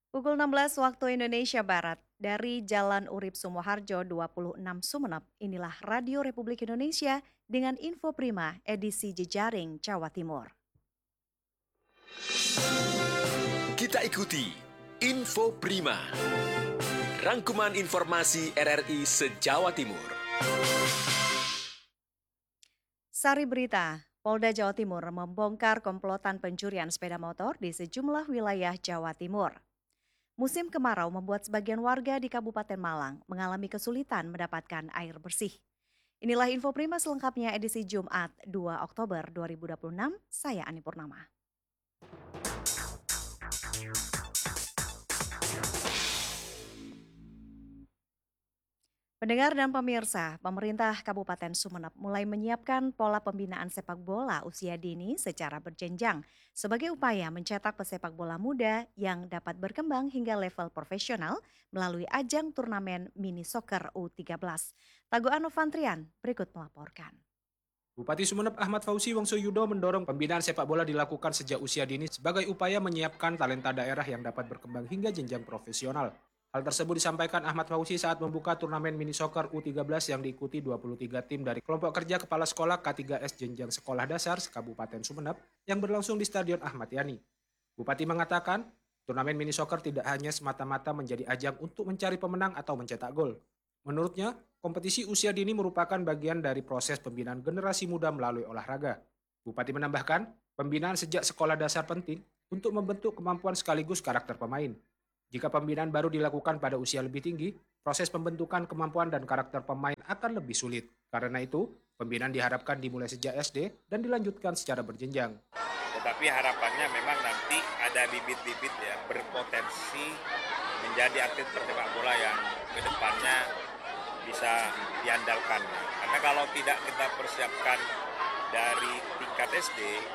Pukul 16 waktu Indonesia Barat, dari Jalan Urip Sumoharjo 26 Sumeneb, inilah Radio Republik Indonesia dengan Info Prima edisi Jejaring Jawa Timur. Kita ikuti Info Prima, rangkuman informasi RRI se-Jawa Timur. Sari berita, Polda Jawa Timur membongkar komplotan pencurian sepeda motor di sejumlah wilayah Jawa Timur. Musim kemarau membuat sebagian warga di Kabupaten Malang mengalami kesulitan mendapatkan air bersih. Inilah Info Prima selengkapnya edisi Jumat 2 Oktober 2026, saya Ani Purnama. Pendengar dan pemirsa, pemerintah Kabupaten Sumeneb mulai menyiapkan pola pembinaan sepak bola usia dini secara berjenjang sebagai upaya mencetak pesepak bola muda yang dapat berkembang hingga level profesional melalui ajang turnamen mini soccer U13. Taguan Novantrian berikut melaporkan. Bupati Sumeneb Ahmad Fauzi Wongsoyudo mendorong pembinaan sepak bola dilakukan sejak usia dini sebagai upaya menyiapkan talenta daerah yang dapat berkembang hingga jenjang profesional. Hal tersebut disampaikan Ahmad Fauzi saat membuka turnamen mini soccer U13 yang diikuti 23 tim dari kelompok kerja kepala sekolah K3S jenjang sekolah dasar Kabupaten Sumeneb yang berlangsung di Stadion Ahmad Yani. Bupati mengatakan, turnamen mini soccer tidak hanya semata-mata menjadi ajang untuk mencari pemenang atau mencetak gol. Menurutnya, kompetisi usia dini merupakan bagian dari proses pembinaan generasi muda melalui olahraga. Bupati menambahkan, pembinaan sejak sekolah dasar penting untuk membentuk kemampuan sekaligus karakter pemain. Jika pembinaan baru dilakukan pada usia lebih tinggi, proses pembentukan kemampuan dan karakter pemain akan lebih sulit. Karena itu, pembinaan diharapkan dimulai sejak SD dan dilanjutkan secara berjenjang. Tetapi harapannya memang nanti ada bibit-bibit yang berpotensi menjadi atlet persepak bola yang kedepannya bisa diandalkan. Karena kalau tidak kita persiapkan dari tingkat SD,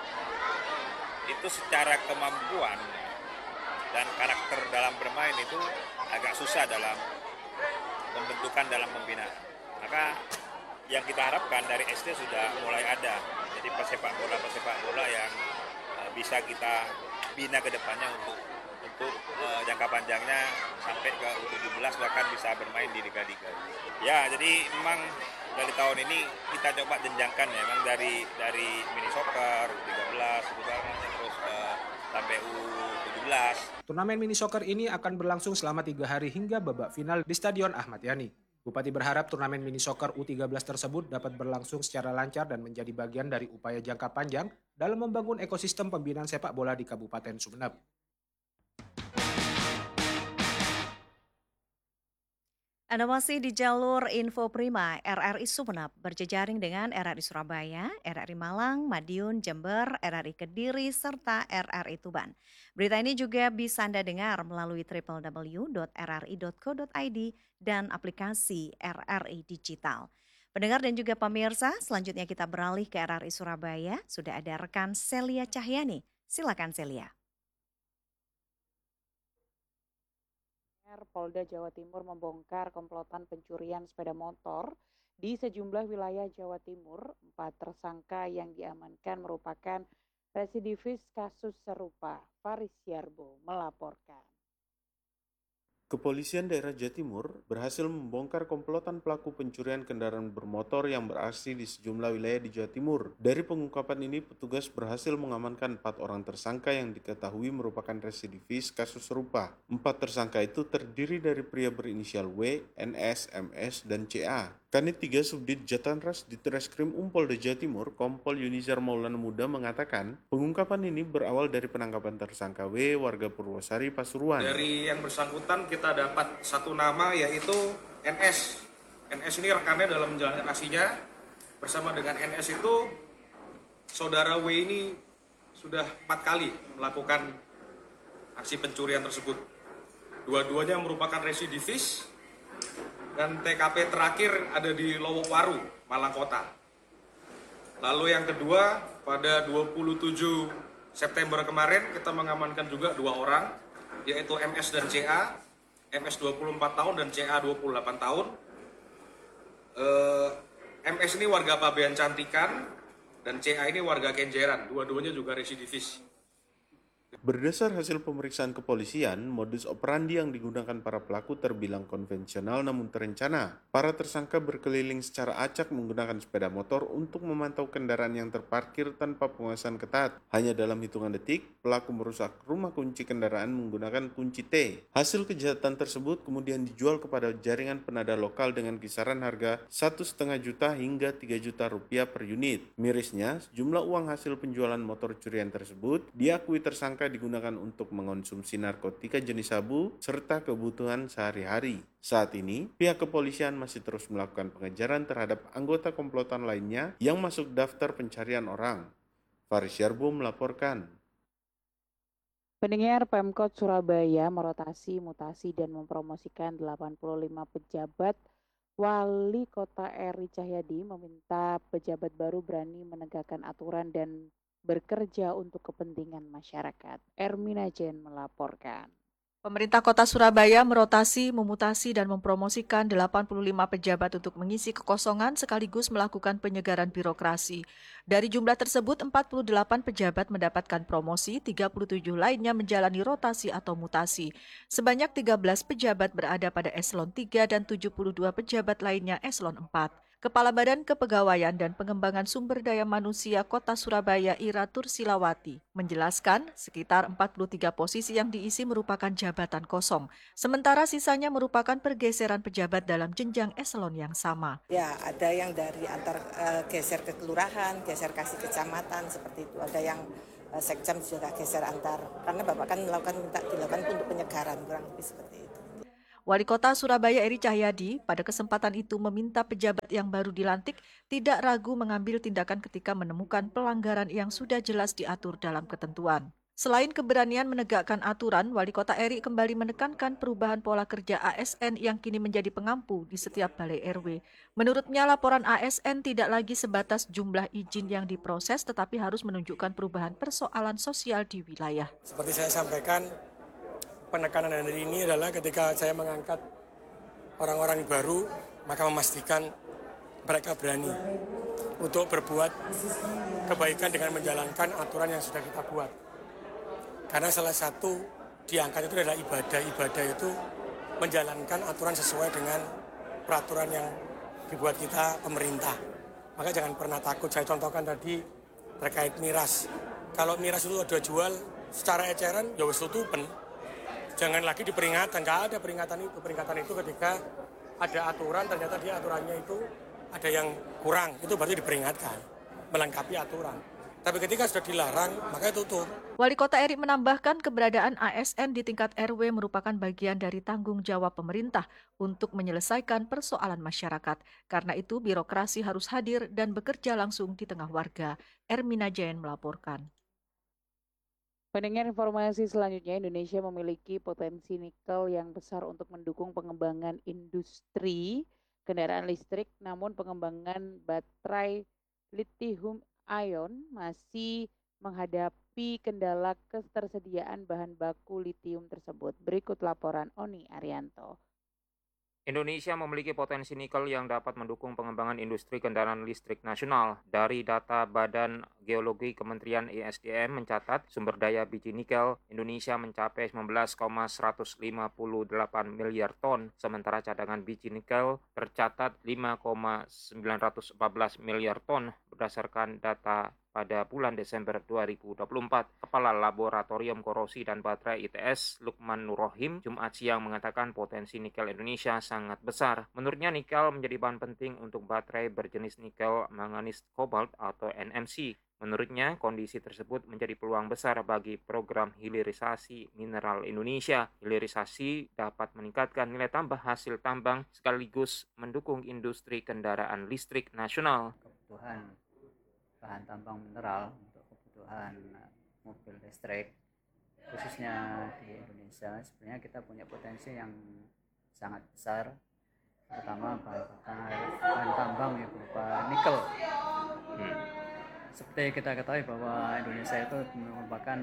itu secara kemampuan dan karakter dalam bermain itu agak susah dalam pembentukan dalam pembinaan. Maka yang kita harapkan dari SD sudah mulai ada. Jadi pesepak bola yang bisa kita bina ke depannya untuk jangka panjangnya sampai ke U17 bahkan bisa bermain di liga-liga. Ya, jadi memang dari tahun ini kita coba jenjangkan ya, memang dari mini soccer U13 terus sampai U17. Turnamen mini soccer ini akan berlangsung selama 3 hari hingga babak final di Stadion Ahmad Yani. Bupati berharap turnamen mini soccer U13 tersebut dapat berlangsung secara lancar dan menjadi bagian dari upaya jangka panjang dalam membangun ekosistem pembinaan sepak bola di Kabupaten Sumeneb. Anda masih di jalur Info Prima RRI Sumeneb berjejaring dengan RRI Surabaya, RRI Malang, Madiun, Jember, RRI Kediri, serta RRI Tuban. Berita ini juga bisa Anda dengar melalui www.rri.co.id dan aplikasi RRI Digital. Pendengar dan juga pemirsa, selanjutnya kita beralih ke RRI Surabaya. Sudah ada rekan Celia Cahyani. Silakan Celia. Polda Jawa Timur membongkar komplotan pencurian sepeda motor di sejumlah wilayah Jawa Timur. 4 tersangka yang diamankan merupakan residivis kasus serupa. Faris Yarbo melaporkan. Kepolisian daerah Jawa Timur berhasil membongkar komplotan pelaku pencurian kendaraan bermotor yang beraksi di sejumlah wilayah di Jawa Timur. Dari pengungkapan ini, petugas berhasil mengamankan 4 orang tersangka yang diketahui merupakan residivis kasus serupa. 4 tersangka itu terdiri dari pria berinisial W, NS, MS, dan CA. Kanit 3 Subdit Jatanras di Treskrim Polda Jawa Timur, Kompol Yunizar Maulana Muda mengatakan, pengungkapan ini berawal dari penangkapan tersangka W, warga Purwosari, Pasuruan. Dari yang bersangkutan kita dapat satu nama yaitu NS. NS ini rekannya dalam menjalankan aksinya. Bersama dengan NS itu, saudara W ini sudah 4 kali melakukan aksi pencurian tersebut. Dua-duanya merupakan residivis. Dan TKP terakhir ada di Lowokwaru, Malang Kota. Lalu yang kedua, pada 27 September kemarin kita mengamankan juga 2 orang, yaitu MS dan CA. MS 24 tahun dan CA 28 tahun. MS ini warga Pabean Cantikan dan CA ini warga Kenjeran. Dua-duanya juga residivis. Berdasar hasil pemeriksaan kepolisian, modus operandi yang digunakan para pelaku terbilang konvensional namun terencana. Para tersangka berkeliling secara acak menggunakan sepeda motor untuk memantau kendaraan yang terparkir tanpa pengawasan ketat. Hanya dalam hitungan detik, pelaku merusak rumah kunci kendaraan menggunakan kunci T. Hasil kejahatan tersebut kemudian dijual kepada jaringan penada lokal dengan kisaran harga 1,5 juta hingga 3 juta rupiah per unit. Mirisnya, sejumlah uang hasil penjualan motor curian tersebut diakui tersangka digunakan untuk mengonsumsi narkotika jenis sabu serta kebutuhan sehari-hari. Saat ini, pihak kepolisian masih terus melakukan pengejaran terhadap anggota komplotan lainnya yang masuk daftar pencarian orang. Faris Yarbo melaporkan. Pendengar, Pemkot Surabaya merotasi, mutasi, dan mempromosikan 85 pejabat. Wali Kota Eri Cahyadi meminta pejabat baru berani menegakkan aturan dan bekerja untuk kepentingan masyarakat. Ermina Jen melaporkan. Pemerintah Kota Surabaya merotasi, memutasi, dan mempromosikan 85 pejabat untuk mengisi kekosongan sekaligus melakukan penyegaran birokrasi. Dari jumlah tersebut, 48 pejabat mendapatkan promosi, 37 lainnya menjalani rotasi atau mutasi. Sebanyak 13 pejabat berada pada eselon 3 dan 72 pejabat lainnya eselon 4. Kepala Badan Kepegawaian dan Pengembangan Sumber Daya Manusia Kota Surabaya Ira Tursilawati menjelaskan sekitar 43 posisi yang diisi merupakan jabatan kosong, sementara sisanya merupakan pergeseran pejabat dalam jenjang eselon yang sama. Ya, ada yang dari antar geser ke kelurahan, geser kasih kecamatan seperti itu. Ada yang sekcam juga geser antar, karena Bapak kan dilakukan untuk penyegaran, kurang lebih seperti itu. Wali Kota Surabaya Eri Cahyadi pada kesempatan itu meminta pejabat yang baru dilantik tidak ragu mengambil tindakan ketika menemukan pelanggaran yang sudah jelas diatur dalam ketentuan. Selain keberanian menegakkan aturan, Wali Kota Eri kembali menekankan perubahan pola kerja ASN yang kini menjadi pengampu di setiap balai RW. Menurutnya, laporan ASN tidak lagi sebatas jumlah izin yang diproses, tetapi harus menunjukkan perubahan persoalan sosial di wilayah. Seperti saya sampaikan, penekanan hari ini adalah ketika saya mengangkat orang-orang baru, maka memastikan mereka berani untuk berbuat kebaikan dengan menjalankan aturan yang sudah kita buat. Karena salah satu diangkat itu adalah ibadah. Ibadah itu menjalankan aturan sesuai dengan peraturan yang dibuat kita pemerintah. Maka jangan pernah takut. Saya contohkan tadi terkait miras. Kalau miras itu ada jual secara eceran, ya wis tutupen. Jangan lagi diperingatan, nggak ada peringatan itu. Peringatan itu ketika ada aturan, ternyata di aturannya itu ada yang kurang, itu berarti diperingatkan, melengkapi aturan. Tapi ketika sudah dilarang, maka tutup. Wali Kota Eri menambahkan keberadaan ASN di tingkat RW merupakan bagian dari tanggung jawab pemerintah untuk menyelesaikan persoalan masyarakat. Karena itu, birokrasi harus hadir dan bekerja langsung di tengah warga. Ermina Jain melaporkan. Pendengar, informasi selanjutnya, Indonesia memiliki potensi nikel yang besar untuk mendukung pengembangan industri kendaraan listrik, namun pengembangan baterai lithium ion masih menghadapi kendala ketersediaan bahan baku litium tersebut. Berikut laporan Oni Arianto. Indonesia memiliki potensi nikel yang dapat mendukung pengembangan industri kendaraan listrik nasional. Dari data Badan Geologi Kementerian ESDM mencatat sumber daya biji nikel Indonesia mencapai 19,158 miliar ton, sementara cadangan biji nikel tercatat 5,914 miliar ton berdasarkan data pada bulan Desember 2024. Kepala Laboratorium Korosi dan Baterai ITS, Lukman Nurrohim, Jumat siang mengatakan potensi nikel Indonesia sangat besar. Menurutnya nikel menjadi bahan penting untuk baterai berjenis nikel manganis kobalt atau NMC. Menurutnya, kondisi tersebut menjadi peluang besar bagi program hilirisasi mineral Indonesia. Hilirisasi dapat meningkatkan nilai tambah hasil tambang sekaligus mendukung industri kendaraan listrik nasional. Kebutuhan bahan tambang mineral untuk kebutuhan mobil listrik khususnya di Indonesia, sebenarnya kita punya potensi yang sangat besar, terutama bahan tambang yang berupa nikel. Seperti kita ketahui bahwa Indonesia itu merupakan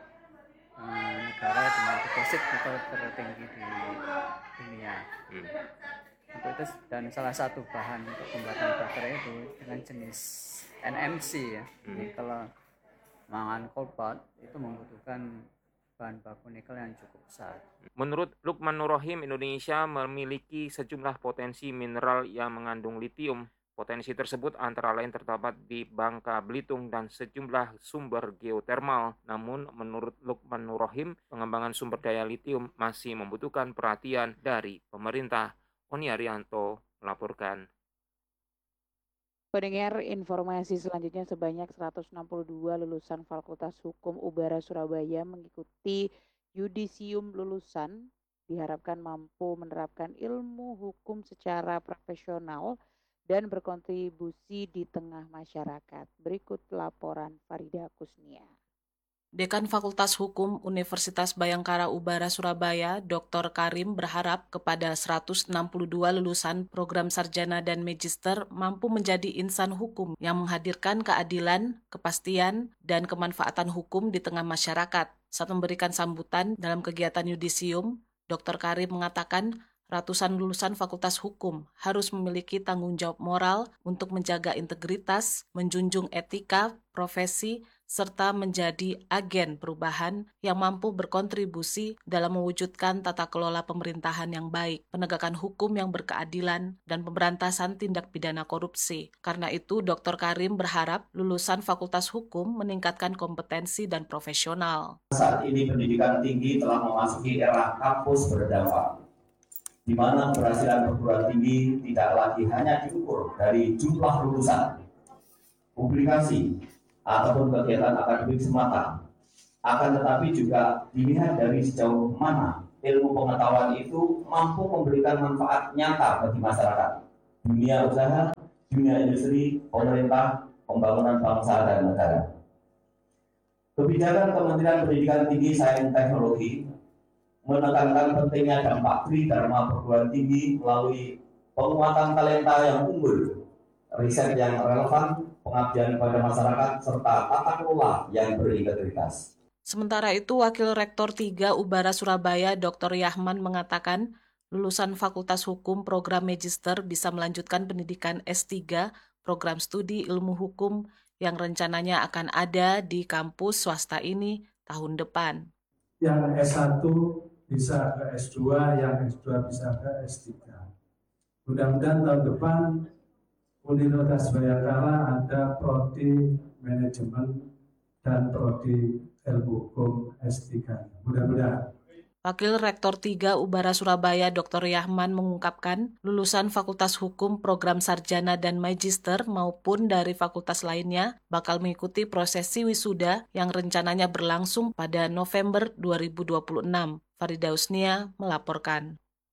negara dengan deposit nikel tertinggi di dunia. Untuk itu, dan salah satu bahan untuk pembuatan baterai itu dengan jenis NMC ya, nikel mangan kobalt, itu membutuhkan bahan baku nikel yang cukup besar. Menurut Lukman Nurrohim, Indonesia memiliki sejumlah potensi mineral yang mengandung litium. Potensi tersebut antara lain terdapat di Bangka Belitung dan sejumlah sumber geotermal. Namun, menurut Lukman Nurrohim, pengembangan sumber daya litium masih membutuhkan perhatian dari pemerintah. Oni Arianto melaporkan. Pendengar, informasi selanjutnya sebanyak 162 lulusan Fakultas Hukum Ubara Surabaya mengikuti yudisium lulusan diharapkan mampu menerapkan ilmu hukum secara profesional dan berkontribusi di tengah masyarakat. Berikut laporan Farida Kusnia. Dekan Fakultas Hukum Universitas Bhayangkara Ubara Surabaya, Dr. Karim berharap kepada 162 lulusan program sarjana dan magister mampu menjadi insan hukum yang menghadirkan keadilan, kepastian, dan kemanfaatan hukum di tengah masyarakat. Saat memberikan sambutan dalam kegiatan yudisium, Dr. Karim mengatakan ratusan lulusan Fakultas Hukum harus memiliki tanggung jawab moral untuk menjaga integritas, menjunjung etika, profesi, serta menjadi agen perubahan yang mampu berkontribusi dalam mewujudkan tata kelola pemerintahan yang baik, penegakan hukum yang berkeadilan, dan pemberantasan tindak pidana korupsi. Karena itu, Dr. Karim berharap lulusan Fakultas Hukum meningkatkan kompetensi dan profesional. Saat ini pendidikan tinggi telah memasuki era kampus berdampak, di mana keberhasilan perguruan tinggi tidak lagi hanya diukur dari jumlah lulusan, publikasi, ataupun kegiatan akademik semata, akan tetapi juga dilihat dari sejauh mana ilmu pengetahuan itu mampu memberikan manfaat nyata bagi masyarakat, dunia usaha, dunia industri, pemerintah, pembangunan bangsa dan negara. Kebijakan Kementerian Pendidikan Tinggi, Sains dan Teknologi menekankan pentingnya dampak tridharma perguruan tinggi melalui penguatan talenta yang unggul, riset yang relevan, pengabdian kepada masyarakat, serta tata kelola yang berintegritas. Sementara itu, Wakil Rektor 3 Ubara Surabaya, Dr. Yahman mengatakan, lulusan Fakultas Hukum program Magister bisa melanjutkan pendidikan S3, program studi ilmu hukum yang rencananya akan ada di kampus swasta ini tahun depan. Yang S1 bisa ke S2, yang S2 bisa ke S3. Mudah-mudahan tahun depan Universitas Bhayangkara ada prodi manajemen dan prodi ilmu hukum S3. Mudah-mudahan. Wakil Rektor 3 Ubara Surabaya Dr. Yahman mengungkapkan lulusan Fakultas Hukum program sarjana dan magister maupun dari fakultas lainnya bakal mengikuti prosesi wisuda yang rencananya berlangsung pada November 2026. Farida Usnia melaporkan.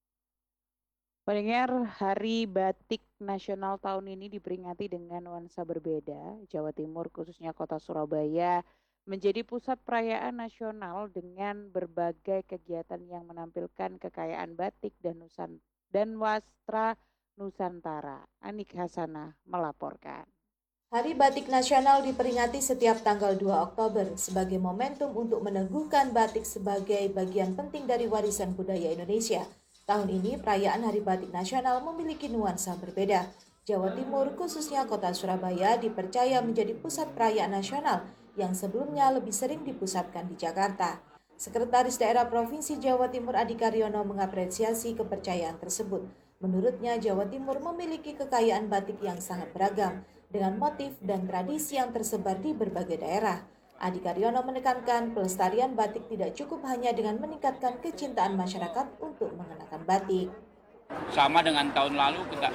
Pendengar, Hari Batik Nasional tahun ini diperingati dengan nuansa berbeda. Jawa Timur, khususnya kota Surabaya, menjadi pusat perayaan nasional dengan berbagai kegiatan yang menampilkan kekayaan batik dan wastra Nusantara. Anik Hasanah melaporkan. Hari Batik Nasional diperingati setiap tanggal 2 Oktober sebagai momentum untuk meneguhkan batik sebagai bagian penting dari warisan budaya Indonesia. Tahun ini, perayaan Hari Batik Nasional memiliki nuansa berbeda. Jawa Timur, khususnya kota Surabaya, dipercaya menjadi pusat perayaan nasional yang sebelumnya lebih sering dipusatkan di Jakarta. Sekretaris Daerah Provinsi Jawa Timur Adi Karyono mengapresiasi kepercayaan tersebut. Menurutnya, Jawa Timur memiliki kekayaan batik yang sangat beragam, dengan motif dan tradisi yang tersebar di berbagai daerah. Adi Karyono menekankan pelestarian batik tidak cukup hanya dengan meningkatkan kecintaan masyarakat untuk mengenakan batik. Sama dengan tahun lalu kita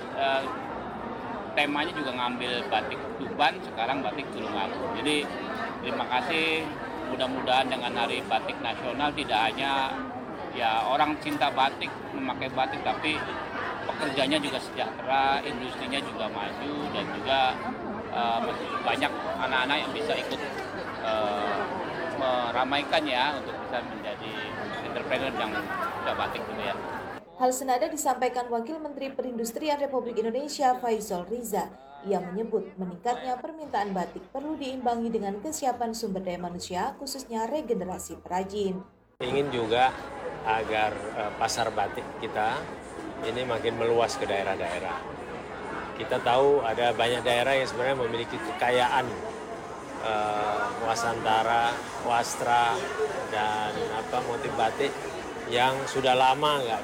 temanya juga ngambil batik Tuban, sekarang batik Tulungagung. Jadi terima kasih, mudah-mudahan dengan Hari Batik Nasional tidak hanya ya orang cinta batik memakai batik, tapi pekerjanya juga sejahtera, industrinya juga maju, dan juga banyak anak-anak yang bisa ikut meramaikan ya untuk bisa menjadi entrepreneur yang suka batik gitu ya. Hal senada disampaikan Wakil Menteri Perindustrian Republik Indonesia Faisal Riza. Ia menyebut meningkatnya permintaan batik perlu diimbangi dengan kesiapan sumber daya manusia, khususnya regenerasi perajin. Ingin juga agar pasar batik kita ini makin meluas ke daerah-daerah. Kita tahu ada banyak daerah yang sebenarnya memiliki kekayaan wasantara, wastra, dan motif batik yang sudah lama nggak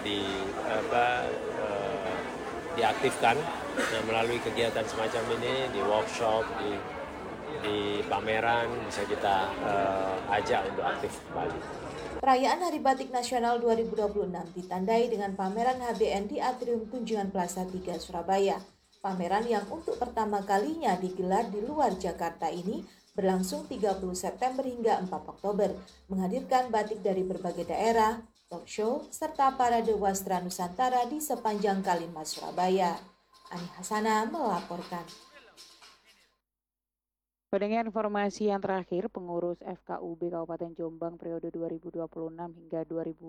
diaktifkan. Nah, melalui kegiatan semacam ini, di workshop, di pameran, bisa kita ajak untuk aktif kembali. Perayaan Hari Batik Nasional 2026 ditandai dengan pameran HBN di Atrium Tunjungan Plaza 3 Surabaya. Pameran yang untuk pertama kalinya digelar di luar Jakarta ini berlangsung 30 September hingga 4 Oktober, menghadirkan batik dari berbagai daerah, talk show, serta parade wastra Nusantara di sepanjang Kalimas Surabaya. Ani Hasana melaporkan. Pendengar informasi yang terakhir, pengurus FKUB Kabupaten Jombang periode 2026 hingga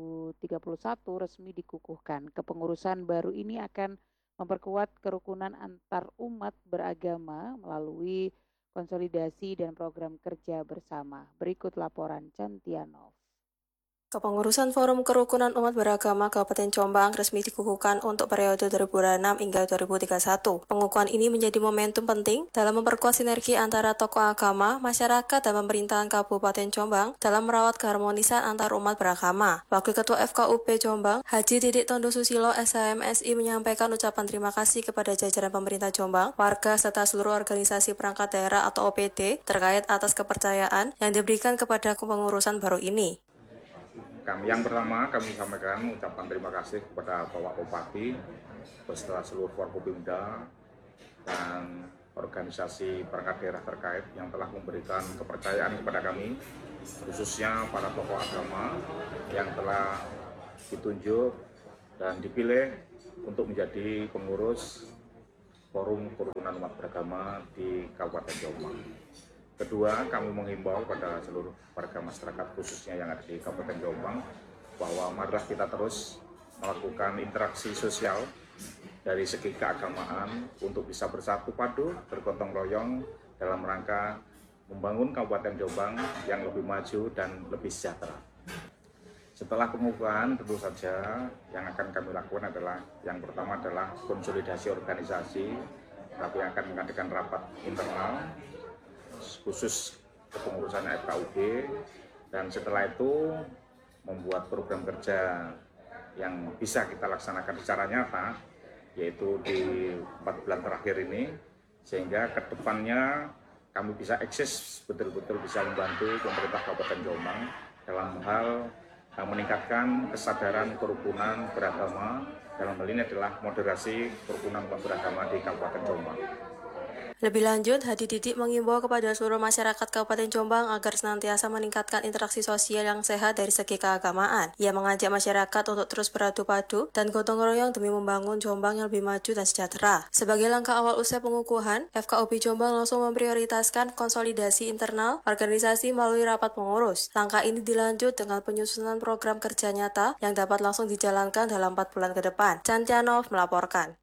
2031 resmi dikukuhkan. Kepengurusan baru ini akan memperkuat kerukunan antar umat beragama melalui konsolidasi dan program kerja bersama. Berikut laporan Cantianov. Kepengurusan Forum Kerukunan Umat Beragama Kabupaten Jombang resmi dikukuhkan untuk periode 2006 hingga 2031. Pengukuhan ini menjadi momentum penting dalam memperkuat sinergi antara tokoh agama, masyarakat, dan pemerintahan Kabupaten Jombang dalam merawat keharmonisan antar umat beragama. Wakil Ketua FKUP Jombang, Haji Didik Tondo Susilo SHMSI menyampaikan ucapan terima kasih kepada jajaran pemerintah Jombang, warga, serta seluruh organisasi perangkat daerah atau OPD terkait atas kepercayaan yang diberikan kepada kepengurusan baru ini. Yang pertama kami sampaikan ucapan terima kasih kepada Bapak Bupati beserta seluruh Forkopimda dan organisasi perangkat daerah terkait yang telah memberikan kepercayaan kepada kami, khususnya para tokoh agama yang telah ditunjuk dan dipilih untuk menjadi pengurus Forum Kerukunan Umat Beragama di Kabupaten Jombang. Kedua, kami menghimbau pada seluruh warga masyarakat khususnya yang ada di Kabupaten Jombang bahwa marilah kita terus melakukan interaksi sosial dari segi keagamaan untuk bisa bersatu padu, bergotong royong dalam rangka membangun Kabupaten Jombang yang lebih maju dan lebih sejahtera. Setelah pengukuhan, tentu saja yang akan kami lakukan adalah yang pertama adalah konsolidasi organisasi, tapi akan mengadakan rapat internal khusus kepengurusan FKUB, dan setelah itu membuat program kerja yang bisa kita laksanakan secara nyata, yaitu di 4 bulan terakhir ini, sehingga ke depannya kami bisa eksis betul-betul bisa membantu pemerintah Kabupaten Jombang dalam hal meningkatkan kesadaran kerukunan beragama, dalam hal ini adalah moderasi kerukunan beragama di Kabupaten Jombang. Lebih lanjut, Hadi Didik mengimbau kepada seluruh masyarakat Kabupaten Jombang agar senantiasa meningkatkan interaksi sosial yang sehat dari segi keagamaan. Ia mengajak masyarakat untuk terus beradu padu dan gotong royong demi membangun Jombang yang lebih maju dan sejahtera. Sebagai langkah awal usai pengukuhan, FKUB Jombang langsung memprioritaskan konsolidasi internal organisasi melalui rapat pengurus. Langkah ini dilanjut dengan penyusunan program kerja nyata yang dapat langsung dijalankan dalam 4 bulan ke depan. Cantianov melaporkan.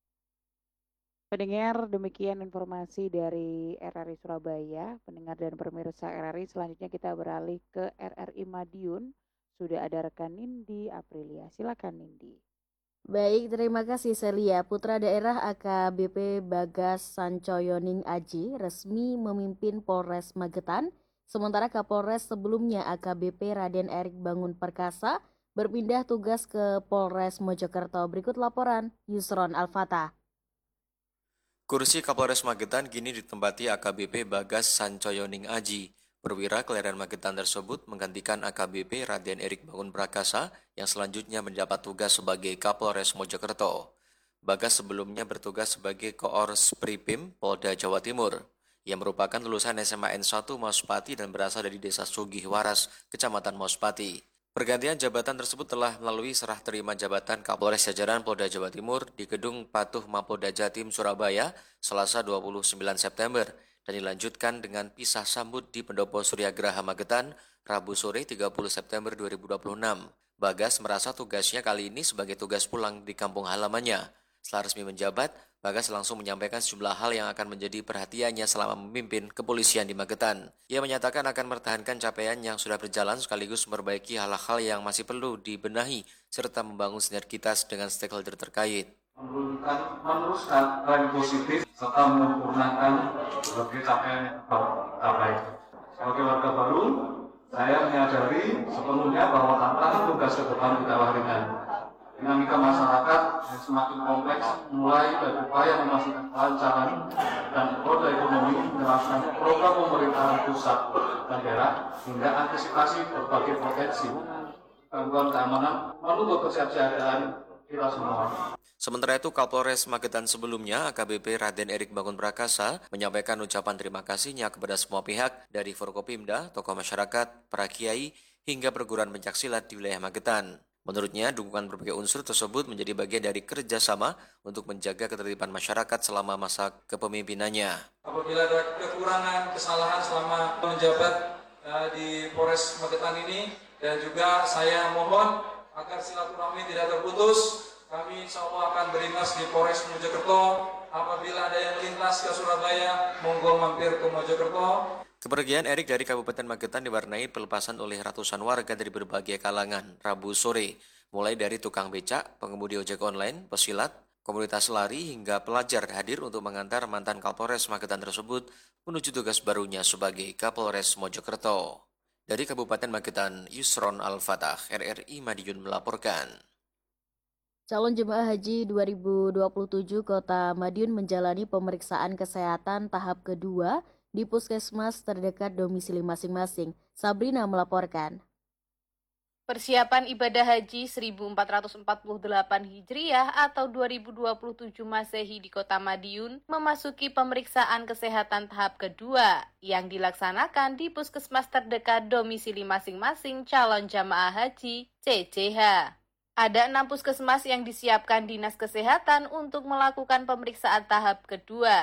Pendengar, demikian informasi dari RRI Surabaya. Pendengar dan pemirsa RRI, selanjutnya kita beralih ke RRI Madiun. Sudah ada rekan Nindi Aprilia. Silakan Nindi. Baik, terima kasih Celia. Putra daerah AKBP Bagas Sancoyoning Aji resmi memimpin Polres Magetan, sementara Kapolres sebelumnya AKBP Raden Erik Bangun Perkasa berpindah tugas ke Polres Mojokerto. Berikut laporan Yusron Al-Fatah. Kursi Kapolres Magetan kini ditempati AKBP Bagas Sancoyoning Aji. Perwira kelahiran Magetan tersebut menggantikan AKBP Raden Erik Bangun Prakasa yang selanjutnya mendapat tugas sebagai Kapolres Mojokerto. Bagas sebelumnya bertugas sebagai Koors Pripim Polda Jawa Timur. Ia merupakan lulusan SMA N1 Mauspati dan berasal dari Desa Sugih Waras, Kecamatan Mauspati. Pergantian jabatan tersebut telah melalui serah terima jabatan Kapolres jajaran Polda Jawa Timur di Gedung Patuh Mapolda Jatim Surabaya, Selasa 29 September, dan dilanjutkan dengan pisah sambut di Pendopo Suryagraha Magetan, Rabu sore 30 September 2026. Bagas merasa tugasnya kali ini sebagai tugas pulang di kampung halamannya. Setelah resmi menjabat, Bagas langsung menyampaikan sejumlah hal yang akan menjadi perhatiannya selama memimpin kepolisian di Magetan. Ia menyatakan akan mempertahankan capaian yang sudah berjalan sekaligus memperbaiki hal-hal yang masih perlu dibenahi serta membangun sinergitas dengan stakeholder terkait. Meneruskan tren positif serta menyempurnakan berbagai capaian yang tercapai. Sebagai warga baru, saya menyadari sepenuhnya bahwa tantangan tugas ke depan tidaklah ringan. Dinamika masyarakat yang semakin kompleks mulai dari upaya memastikan kelancaran dan roda ekonomi menerapkan program pemerintahan pusat dan daerah hingga antisipasi berbagai potensi gangguan keamanan menuntut kesiapsiagaan kita semua. Sementara itu, Kapolres Magetan sebelumnya, AKBP Raden Erik Bangun Prakasa, menyampaikan ucapan terima kasihnya kepada semua pihak dari Forkopimda, tokoh masyarakat, para kiai, hingga perguruan pencaksilat di wilayah Magetan. Menurutnya, dukungan berbagai unsur tersebut menjadi bagian dari kerjasama untuk menjaga ketertiban masyarakat selama masa kepemimpinannya. Apabila ada kekurangan, kesalahan selama menjabat di Polres Magetan ini, dan juga saya mohon agar silaturahmi tidak terputus. Kami insya Allah akan beringas di Polres Mojokerto. Apabila ada yang lintas ke Surabaya, monggo mampir ke Mojokerto. Kepergian Erik dari Kabupaten Magetan diwarnai pelepasan oleh ratusan warga dari berbagai kalangan Rabu sore, mulai dari tukang becak, pengemudi ojek online, pesilat, komunitas lari hingga pelajar hadir untuk mengantar mantan Kapolres Magetan tersebut menuju tugas barunya sebagai Kapolres Mojokerto. Dari Kabupaten Magetan, Yusron Al-Fatah, RRI Madiun melaporkan. Calon jemaah haji 2027 Kota Madiun menjalani pemeriksaan kesehatan tahap kedua di puskesmas terdekat domisili masing-masing. Sabrina melaporkan. Persiapan ibadah haji 1448 Hijriah atau 2027 Masehi di Kota Madiun memasuki pemeriksaan kesehatan tahap kedua yang dilaksanakan di puskesmas terdekat domisili masing-masing calon jamaah haji CJH. Ada 6 puskesmas yang disiapkan Dinas Kesehatan untuk melakukan pemeriksaan tahap kedua.